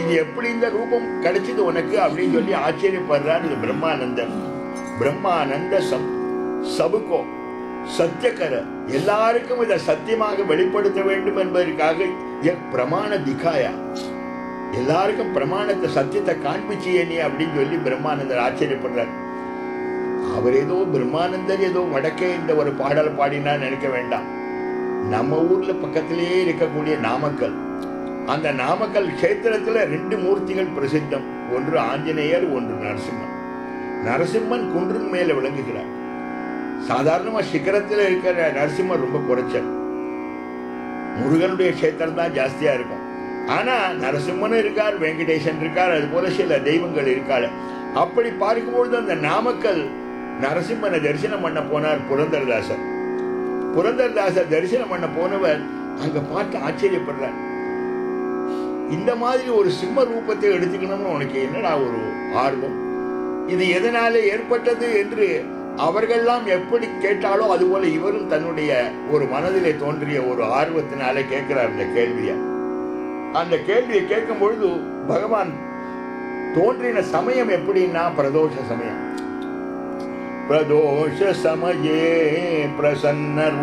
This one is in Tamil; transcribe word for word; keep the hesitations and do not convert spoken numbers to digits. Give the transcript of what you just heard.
இது எப்படி இந்த ரூபம் கிடைச்சது உனக்கு அப்படின்னு சொல்லி ஆச்சரியப்படுறார் இது பிரம்மானந்தர். பிரம்மானந்த சம் சபுக்கோ சத்தியக்கர, எல்லாருக்கும் இதை சத்தியமாக வெளிப்படுத்த வேண்டும் என்பதற்காக பிரமாண திகாயா, எல்லாருக்கும் பிரமாணத்தை சத்தியத்தை காண்பிச்சியே நீ அப்படின்னு சொல்லி பிரம்மானந்தர் ஆச்சரியப்படுறார். அவர் ஏதோ பிரம்மானந்தர் ஏதோ வடக்கே இந்த ஒரு பாடலை பாடினா நினைக்க வேண்டாம். நம்ம ஊர்ல பக்கத்திலேயே இருக்கக்கூடிய நாமக்கல், அந்த நாமக்கல் கஷேத்திரத்துல ரெண்டு மூர்த்திகள் பிரசித்தம். ஒன்று ஆஞ்சநேயர், ஒன்று நரசிம்மன். நரசிம்மன் குன்றின் மேல விளங்குகிறார். சாதாரணமா சிகரத்துல இருக்கிற நரசிம்மர் ரொம்ப குறைச்சல், முருகனுடைய கஷேத்திரம் தான் ஜாஸ்தியா இருக்கும். ஆனா நரசிம்மனும் இருக்கார், வெங்கடேசன் இருக்கார், அது போல சில தெய்வங்கள் இருக்காரு. அப்படி பார்க்கும்பொழுது அந்த நாமக்கல் நரசிம்மனை தரிசனம் பண்ண போனார் புரந்தரதாசர். புரந்தரதாசர் தரிசனம் பண்ண போனவர் அங்க பார்த்து ஆச்சரியப்படுறார். இந்த மாதிரி ஒரு சிம்ம ரூபத்தை எடுத்துக்கணும்னு உனக்கு என்னடா ஒரு ஆர்வம், இது எதனால ஏற்பட்டது என்று அவர்கள்லாம் எப்படி கேட்டாலோ அதுபோல இவரும் தன்னுடைய ஒரு மனதிலே தோன்றிய ஒரு ஆர்வத்தினாலே கேட்கிறார் இந்த கேள்வியை. அந்த கேள்வியை கேட்கும் பொழுது பகவான் தோன்றின சமயம் எப்படின்னா பிரதோஷ சமயம். பிரதோஷ சமயே பிரசன்ன